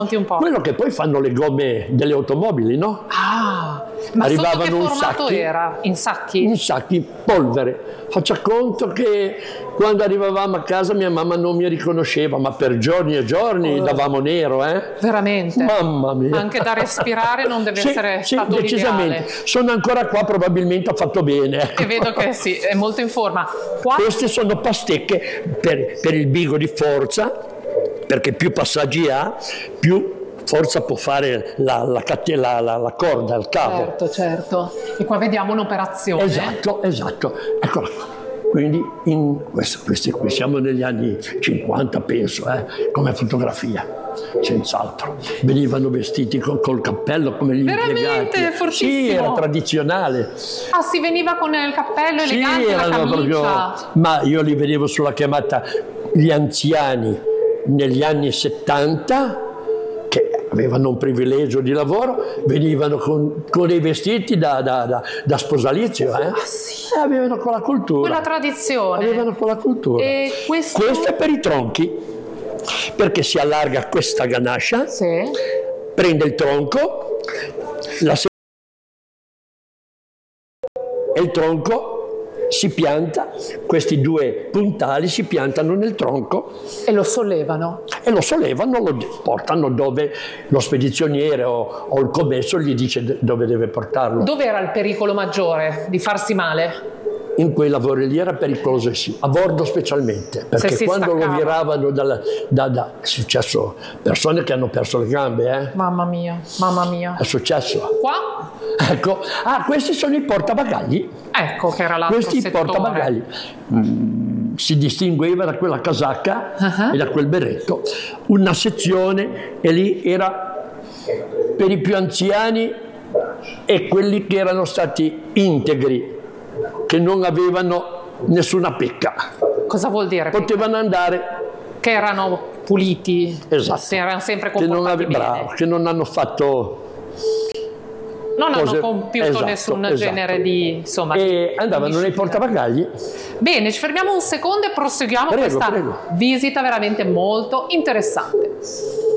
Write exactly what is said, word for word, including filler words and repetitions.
Un po'. Quello che poi fanno le gomme delle automobili, no? Ah, ma arrivavano sotto che in formato sacchi, era? In sacchi? In sacchi, polvere. Faccia conto che quando arrivavamo a casa mia mamma non mi riconosceva, ma per giorni e giorni oh. davamo nero, eh? Veramente? Mamma mia! Anche da respirare non deve sì, essere sì, stato decisamente. l'ideale. Sono ancora qua, probabilmente ha fatto bene. E vedo che sì, è molto in forma. Qua... Queste sono pastecche per, per il bigo di forza, perché più passaggi ha, più forza può fare la, la, la, la, la corda, il cavo. Certo, certo. E qua vediamo un'operazione. Esatto, esatto. Eccola qua. Quindi in questo, questi, qui siamo negli anni cinquanta, penso, eh, come fotografia, senz'altro. Venivano vestiti con, col cappello come gli Veramente? impiegati. Fortissimo. Sì, era tradizionale. Ah, si veniva con il cappello elegante, sì, la camicia. Proprio, ma io li vedevo sulla chiamata gli anziani negli anni settanta, che avevano un privilegio di lavoro, venivano con, con dei vestiti da, da, da, da sposalizio, eh? Ah, sì. E avevano quella cultura. Quella tradizione. Avevano quella cultura. E questo... questo è per i tronchi, perché si allarga questa ganascia, sì. prende il tronco, la e il tronco si pianta, questi due puntali si piantano nel tronco e lo sollevano e lo sollevano, lo portano dove lo spedizioniere o, o il commesso gli dice dove deve portarlo. Dove era il pericolo maggiore di farsi male? In quei lavori lì era pericoloso, sì, a bordo specialmente, perché quando staccava. Lo viravano dalla, da, da, è successo persone che hanno perso le gambe, eh? Mamma mia, mamma mia. È successo. Qua? Ecco, ah, questi sono i portabagagli. Ecco che era l'altro Questi settore. portabagagli. Mm, si distingueva da quella casacca uh-huh. e da quel berretto. Una sezione e lì era per i più anziani e quelli che erano stati integri, che non avevano nessuna pecca. Cosa vuol dire? Potevano andare. Che erano puliti, esatto. erano sempre comportati che non ave- bene. Bravo, che non hanno fatto... Non cose... hanno compiuto esatto, nessun esatto. genere di... insomma. E andavano nei portabagagli. Bene, ci fermiamo un secondo e proseguiamo prego, questa prego. visita veramente molto interessante.